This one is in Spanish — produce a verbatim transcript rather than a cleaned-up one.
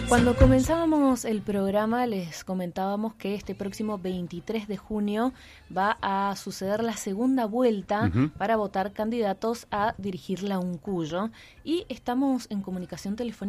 Cuando comenzábamos el programa les comentábamos que este próximo veintitrés de junio va a suceder la segunda vuelta uh-huh. para votar candidatos a dirigir la Uncuyo y estamos en comunicación telefónica